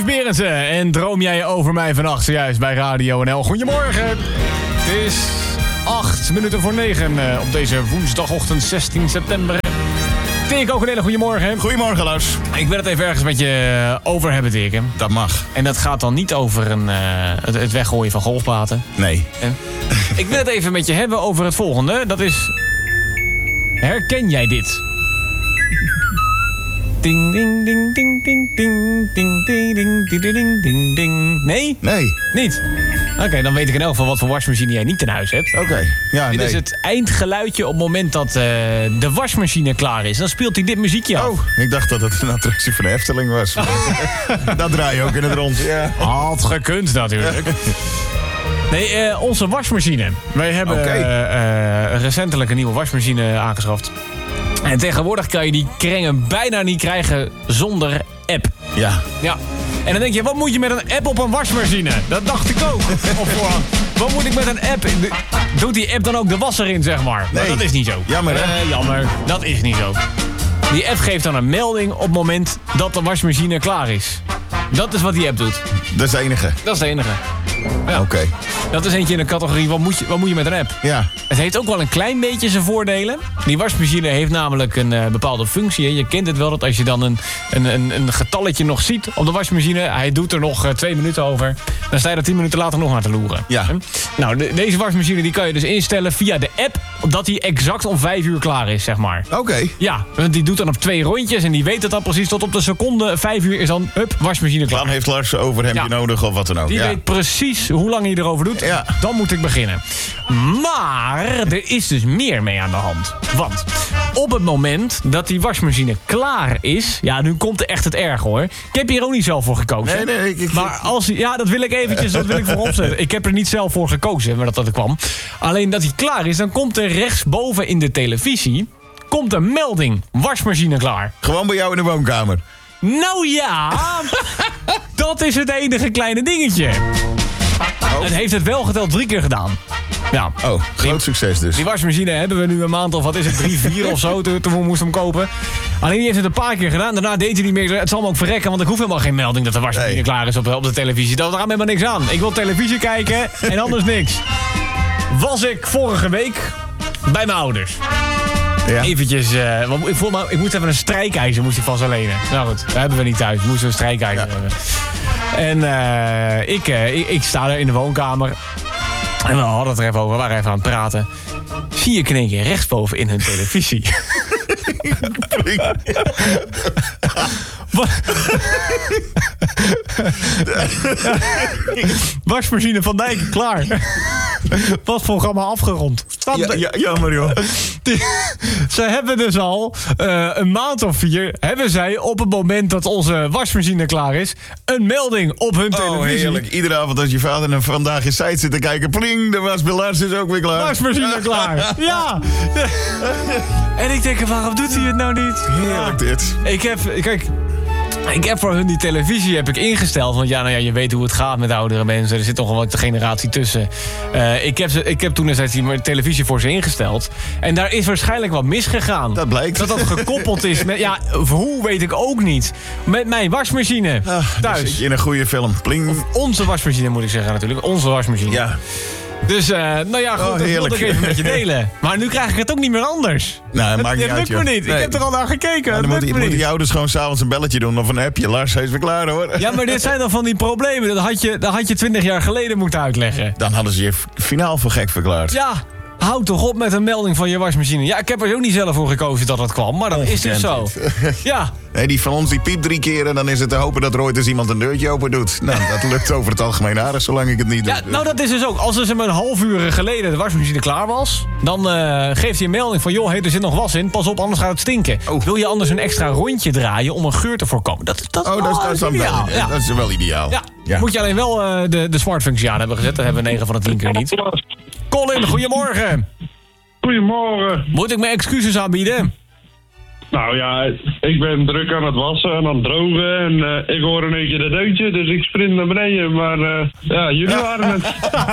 Berendsen en droom jij over mij vannacht zojuist bij Radio NL. Goedemorgen. Het is 8:08 op deze woensdagochtend 16 september. Dirk, ook een hele goede morgen. Goedemorgen, Lars. Ik wil het even ergens met je over hebben, Dirk. Dat mag. En dat gaat dan niet over het weggooien van golfplaten. Nee. Ik wil het even met je hebben over het volgende. Dat is... Herken jij dit? Ding, ding, ding, ding, ding, ding, ding, ding, ding, ding, ding, ding, ding. Nee? Nee. Niet? Oké, dan weet ik in elk geval wat voor wasmachine jij niet in huis hebt. Oké. Ja, Dit nee. is het eindgeluidje op het moment dat de wasmachine klaar is. Dan speelt hij dit muziekje af. Oh, ik dacht dat het een attractie van de Efteling was. Dat draai je ook in het rond. Ja. Had gekund natuurlijk. Nee, onze wasmachine. Wij hebben recentelijk een nieuwe wasmachine aangeschaft. En tegenwoordig kan je die krengen bijna niet krijgen zonder app. Ja. Ja. En dan denk je, wat moet je met een app op een wasmachine? Dat dacht ik ook. Op voorhand. Wat moet ik met een app? Doet die app dan ook de was erin, zeg maar? Nee. Maar dat is niet zo. Jammer, hè? Jammer. Dat is niet zo. Die app geeft dan een melding op het moment dat de wasmachine klaar is. Dat is wat die app doet. Dat is de enige. Dat is de enige. Ja. Oké. Dat is eentje in de categorie, wat moet je met een app? Ja. Het heeft ook wel een klein beetje zijn voordelen. Die wasmachine heeft namelijk een bepaalde functie. Je kent het wel, dat als je dan een getalletje nog ziet op de wasmachine... hij doet er nog 2 minuten over... dan sta je er 10 minuten later nog aan te loeren. Ja. Nou, deze wasmachine die kan je dus instellen via de app... dat die exact om 5 uur klaar is, zeg maar. Oké. Ja, want die doet dan op 2 rondjes... en die weet het dan precies tot op de seconde. 5 uur is dan, wasmachine klaar. Dan heeft Lars overhemdje nodig of wat dan ook. Die weet precies hoe lang hij erover doet. Ja. Dan moet ik beginnen. Maar er is dus meer mee aan de hand. Want op het moment dat die wasmachine klaar is... ja, nu komt er echt het erg, hoor. Ik heb hier ook niet zelf voor gekozen. Nee. Maar dat wil ik eventjes, dat wil ik voorop zetten. Ik heb er niet zelf voor gekozen, maar dat kwam. Alleen dat hij klaar is, dan komt er rechtsboven in de televisie... komt een melding, wasmachine klaar. Gewoon bij jou in de woonkamer. Nou ja, dat is het enige kleine dingetje. Oh. Het heeft het wel geteld 3 keer gedaan. Ja. Oh, groot succes dus. Die wasmachine hebben we nu een maand of wat is het, 3, 4 of zo, toen we moesten hem kopen. Alleen die heeft het een paar keer gedaan. Daarna deed hij niet meer. Het zal me ook verrekken, want ik hoef helemaal geen melding dat de wasmachine klaar is op de televisie. Daar gaat me helemaal niks aan. Ik wil televisie kijken en anders niks. Was ik vorige week bij mijn ouders. Ja. Eventjes, ik moest even een strijkijzer moest ik van ze lenen. Nou goed, dat hebben we niet thuis. We moesten een strijkijzer hebben. En ik sta er in de woonkamer. En we hadden het er even over, we waren even aan het praten. Zie je in één keer rechtsboven in hun televisie. Wasmachine van Dijk, klaar. Was programma afgerond. Jammer, joh. Ze hebben dus al een maand of 4... hebben zij op het moment dat onze wasmachine klaar is... een melding op hun televisie. Oh, heerlijk. Iedere avond als je vader en vandaag in site zit te kijken... pling, de wasbelaars is ook weer klaar. Wasmachine klaar. Ja. En ik denk, waarom doet hij het nou niet? Heerlijk dit. Ik heb voor hun die televisie ingesteld. Want je weet hoe het gaat met oudere mensen. Er zit toch wel wat generatie tussen. Ik heb toen destijds die televisie voor ze ingesteld. En daar is waarschijnlijk wat misgegaan. Dat blijkt. Dat gekoppeld is met... Ja, hoe weet ik ook niet. Met mijn wasmachine thuis. Zit je in een goede film. Pling. Of onze wasmachine moet ik zeggen natuurlijk. Onze wasmachine. Ja. Dus, goed, dat wilde ik even met je delen. Maar nu krijg ik het ook niet meer anders. Nou, dat maakt niet lukt uit, me niet. Nee. Ik heb er al naar gekeken. Dan moeten die ouders gewoon s'avonds een belletje doen of een appje. Lars, hij is weer klaar, hoor. Ja, maar dit zijn dan van die problemen. Dat had je 20 jaar geleden moeten uitleggen. Dan hadden ze je finaal voor gek verklaard. Ja, houd toch op met een melding van je wasmachine. Ja, ik heb er ook niet zelf voor gekozen dat dat kwam. Maar dat is dus zo. Ja. Nee, die van ons die piept 3 keer en dan is het te hopen dat er ooit eens iemand een deurtje open doet. Nou, dat lukt over het algemeen aardig, zolang ik het niet doe. Ja, nou dat is dus ook. Als er een half uur geleden de wasmachine klaar was... dan geeft hij een melding van... joh, er zit nog was in, pas op, anders gaat het stinken. Oh. Wil je anders een extra rondje draaien om een geur te voorkomen? Dat is dan ideaal. wel, Ja. dat is wel ideaal. Ja. Moet je alleen wel de smartfunctie aan hebben gezet. Dat hebben we 9 van de 10 keer niet. Colin, goedemorgen. Goedemorgen. Moet ik mijn excuses aanbieden? Nou ja, ik ben druk aan het wassen en aan het drogen en ik hoor een beetje dat deuntje, dus ik sprint naar beneden. Maar jullie waren het.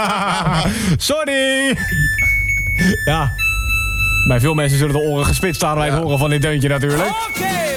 Sorry! Ja, bij veel mensen zullen de oren gespitst staan bij het horen van dit deuntje natuurlijk.